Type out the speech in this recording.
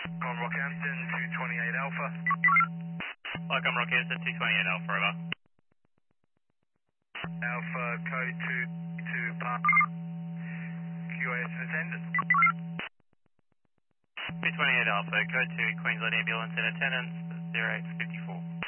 On Rockhampton, 228 Alpha. Welcome, Rockhampton, 228 Alpha, over. Alpha, code 2 Park. QAS in attendance. 228 Alpha, code 2, Queensland Ambulance in attendance, 0850.